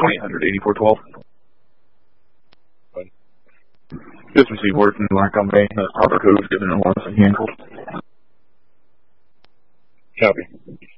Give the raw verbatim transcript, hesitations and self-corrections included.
twenty-eight hundred, eighty-four twelve. Just received word from the line company. Uh, Harper Cove's getting an alarm handled. Copy.